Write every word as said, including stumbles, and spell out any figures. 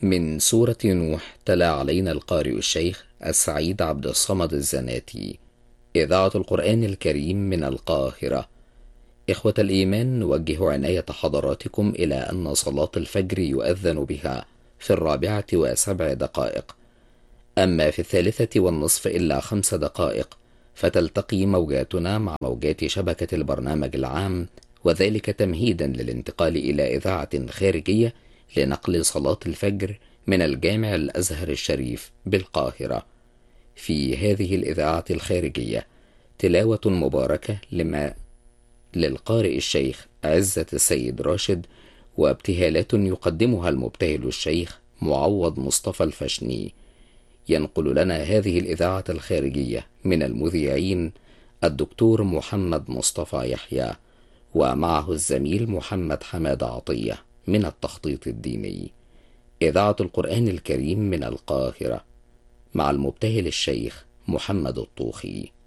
من سورة نوح تلا علينا القارئ الشيخ السعيد عبد الصمد الزناتي. إذاعة القرآن الكريم من القاهرة. إخوة الإيمان، نوجه عناية حضراتكم إلى أن صلاة الفجر يؤذن بها في الرابعة وسبع دقائق، أما في الثالثة والنصف إلا خمس دقائق فتلتقي موجاتنا مع موجات شبكة البرنامج العام، وذلك تمهيدا للانتقال إلى إذاعة خارجية لنقل صلاة الفجر من الجامع الأزهر الشريف بالقاهرة. في هذه الإذاعة الخارجية تلاوة مباركة لما للقارئ الشيخ عزة السيد راشد، وابتهالات يقدمها المبتهل الشيخ معوض مصطفى الفشني. ينقل لنا هذه الإذاعة الخارجية من المذيعين الدكتور محمد مصطفى يحيى، ومعه الزميل محمد حماد عطية من التخطيط الديني. إذاعة القرآن الكريم من القاهرة، مع المبتهل الشيخ محمد الطوخي.